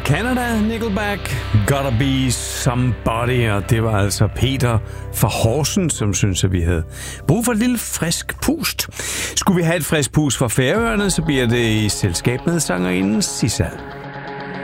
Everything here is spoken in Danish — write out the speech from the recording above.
Canada, Nickelback, Gotta Be Somebody, og det var altså Peter fra Horsens, som synes, at vi havde brug for et lille frisk pust. Skulle vi have et frisk pust fra Færøerne, så bliver det i selskab med sangerinden Sissal.